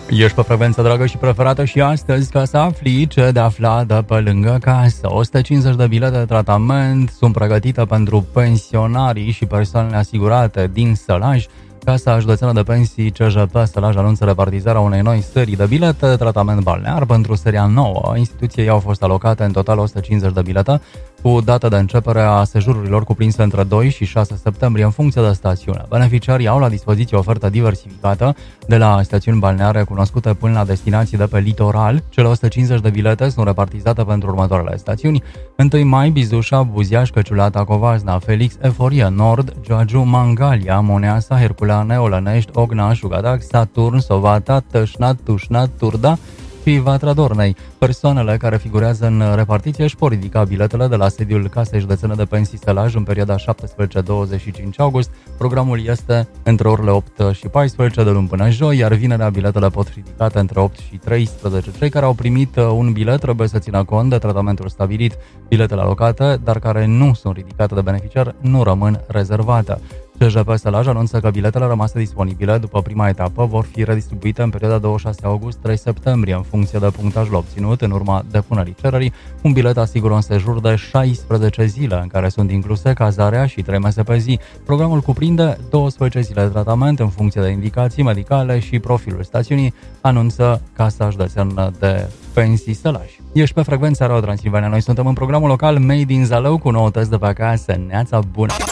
Ești pe frecvență dragă și preferată și astăzi ca să afli ce de aflat de pe lângă casă. 150 de bilete de tratament sunt pregătite pentru pensionarii și persoanele asigurate din Sălaj. Casa Județeană de Pensii CJP Sălaj anunță repartizarea unei noi serii de bilete de tratament balnear pentru seria nouă. Instituției au fost alocate în total 150 de bilete cu dată de începere a sejururilor cuprinse între 2 și 6 septembrie în funcție de stațiune. Beneficiarii au la dispoziție o ofertă diversificată de la stațiuni balneare cunoscute până la destinații de pe litoral. Cele 150 de bilete sunt repartizate pentru următoarele stațiuni: 1 Mai, Bizușa, Buziaș, Căciulata, Covasna, Felix, Eforie, Nord, Giaju, Mangalia, Moneasa, Herculane, Olănești, Ogna, Șugadac, Saturn, Sovata, Tășnat, Tușnat, Turda și Vatra Dornei. Persoanele care figurează în repartiție își pot ridica biletele de la sediul Casei Județene de Pensii Sălaj în perioada 17-25 august. Programul este între orele 8 și 14 de luni până joi, iar vinerea biletele pot fi ridicate între 8 și 13. Cei care au primit un bilet trebuie să țină cont de tratamentul stabilit. Biletele alocate, dar care nu sunt ridicate de beneficiar, nu rămân rezervate. CJP Sălaj anunță că biletele rămase disponibile după prima etapă vor fi redistribuite în perioada 26 august-3 septembrie, în funcție de punctajul obținut în urma depunerii cererii. Un bilet asigură un sejur de 16 zile, în care sunt incluse cazarea și 3 mese pe zi. Programul cuprinde 12 zile de tratament în funcție de indicații medicale și profilul stațiunii, anunță Casa Județeană de Pensii Sălaj. Ești pe frecvența Radio Transilvania. Noi suntem în programul local Made in Zalău cu noutăți de pe acasă. Neața bună!